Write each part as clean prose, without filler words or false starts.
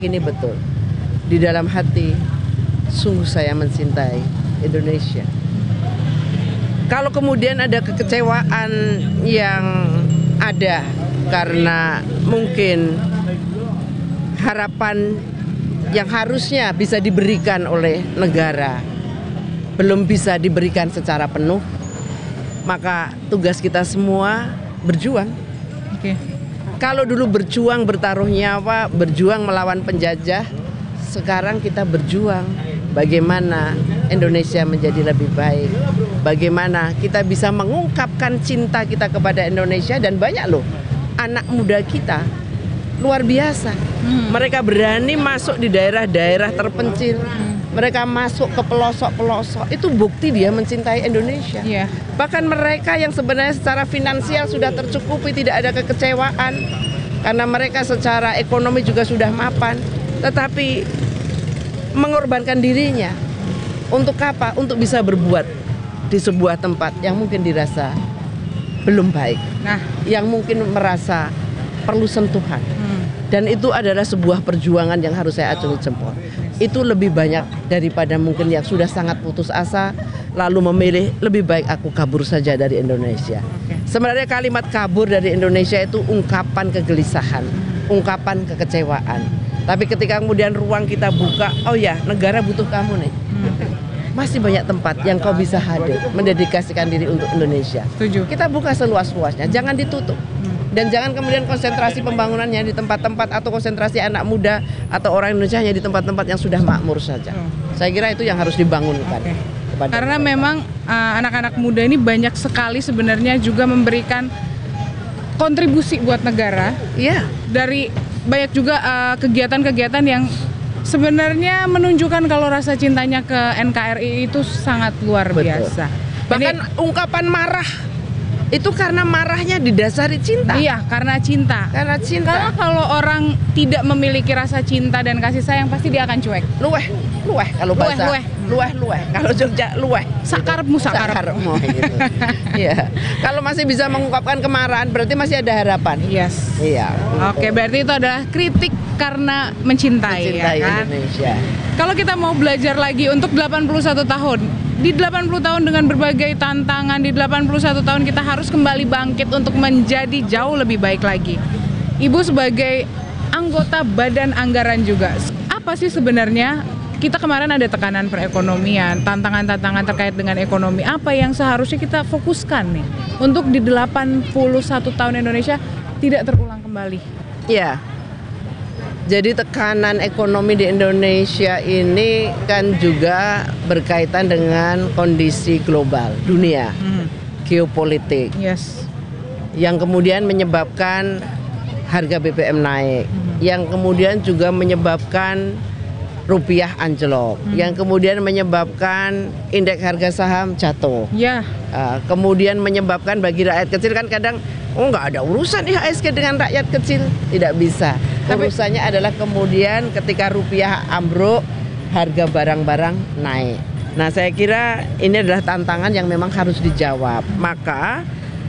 Ini betul, di dalam hati sungguh saya mencintai Indonesia. Kalau kemudian ada kekecewaan yang ada karena mungkin harapan yang harusnya bisa diberikan oleh negara belum bisa diberikan secara penuh, maka tugas kita semua berjuang. Oke. Kalau dulu berjuang bertaruh nyawa, berjuang melawan penjajah, sekarang kita berjuang bagaimana Indonesia menjadi lebih baik. Bagaimana kita bisa mengungkapkan cinta kita kepada Indonesia, dan banyak loh anak muda kita luar biasa. Mereka berani masuk di daerah-daerah terpencil. Mereka masuk ke pelosok-pelosok. Itu bukti dia mencintai Indonesia. Iya. Bahkan mereka yang sebenarnya secara finansial sudah tercukupi, tidak ada kekecewaan karena mereka secara ekonomi juga sudah mapan, tetapi mengorbankan dirinya untuk apa? Untuk bisa berbuat di sebuah tempat yang mungkin dirasa belum baik, yang mungkin merasa perlu sentuhan. Dan itu adalah sebuah perjuangan yang harus saya acungi jempol. Itu lebih banyak daripada mungkin yang sudah sangat putus asa lalu memilih lebih baik aku kabur saja dari Indonesia. Sebenarnya kalimat kabur dari Indonesia itu ungkapan kegelisahan, ungkapan kekecewaan. Tapi ketika kemudian ruang kita buka, oh ya, negara butuh kamu nih. Masih banyak tempat yang kau bisa hadir, mendedikasikan diri untuk Indonesia. Setuju. Kita buka seluas-luasnya, jangan ditutup. Dan jangan kemudian konsentrasi pembangunannya di tempat-tempat atau konsentrasi anak muda atau orang Indonesia hanya di tempat-tempat yang sudah makmur saja. Saya kira itu yang harus dibangunkan. Karena memang anak-anak muda ini banyak sekali sebenarnya juga memberikan kontribusi buat negara. Iya. Dari banyak juga kegiatan-kegiatan yang sebenarnya menunjukkan kalau rasa cintanya ke NKRI itu sangat luar biasa. Bahkan ungkapan marah itu karena marahnya didasari cinta. Iya, karena cinta. Karena cinta. Karena kalau orang tidak memiliki rasa cinta dan kasih sayang, pasti dia akan cuek. Luweh kalau bahasa. Luweh. Kalau Jogja luweh. Sakarepmu. Gitu. Iya. Kalau masih bisa mengungkapkan kemarahan, berarti masih ada harapan. Yes. Iya. Oke, berarti itu adalah kritik karena mencintai ya kan? Indonesia. Kalau kita mau belajar lagi untuk 81 tahun, di 80 tahun dengan berbagai tantangan, di 81 tahun kita harus kembali bangkit untuk menjadi jauh lebih baik lagi. Ibu sebagai anggota Badan Anggaran juga, apa sih sebenarnya, kita kemarin ada tekanan perekonomian, tantangan-tantangan terkait dengan ekonomi, apa yang seharusnya kita fokuskan nih untuk di 81 tahun Indonesia tidak terulang kembali? Iya. Jadi tekanan ekonomi di Indonesia ini kan juga berkaitan dengan kondisi global, dunia, geopolitik. Yes. Yang kemudian menyebabkan harga BBM naik, yang kemudian juga menyebabkan rupiah anjlok, yang kemudian menyebabkan indeks harga saham jatuh. Ya. Kemudian menyebabkan bagi rakyat kecil kan kadang nggak ada urusan IHSG dengan rakyat kecil, tidak bisa. Urusannya adalah kemudian ketika rupiah ambruk, harga barang-barang naik. Nah, saya kira ini adalah tantangan yang memang harus dijawab. Maka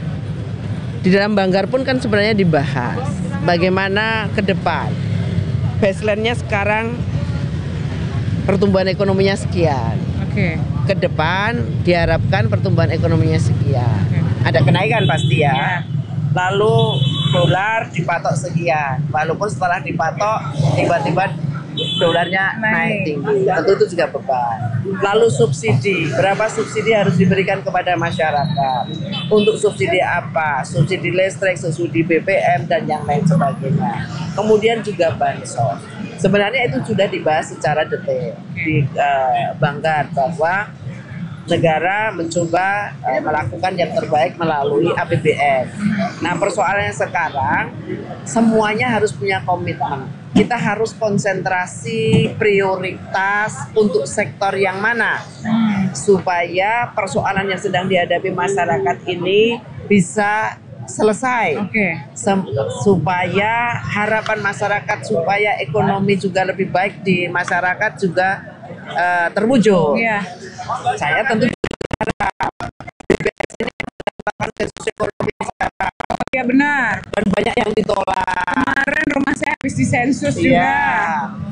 di dalam Banggar pun kan sebenarnya dibahas bagaimana ke depan. Baseline-nya sekarang pertumbuhan ekonominya sekian. Ke depan diharapkan pertumbuhan ekonominya sekian. Ada kenaikan pasti ya. Lalu dolar dipatok sekian. Walaupun setelah dipatok tiba-tiba dolarnya naik tinggi. Tentu itu juga beban. Lalu subsidi, berapa subsidi harus diberikan kepada masyarakat? Untuk subsidi apa? Subsidi listrik, subsidi BBM dan yang lain sebagainya. Kemudian juga bansos. Sebenarnya itu sudah dibahas secara detail di Banggar bahwa negara mencoba melakukan yang terbaik melalui APBN. Nah, persoalannya sekarang semuanya harus punya komitmen. Kita harus konsentrasi prioritas untuk sektor yang mana supaya persoalan yang sedang dihadapi masyarakat ini bisa selesai. Supaya harapan masyarakat, supaya ekonomi juga lebih baik di masyarakat juga terwujud. Saya tentu berharap BPS ini mendapatkan sensus ekonomi sekarang. Benar. Dan banyak yang ditolak. kemarin rumah saya habis disensus juga. Iya.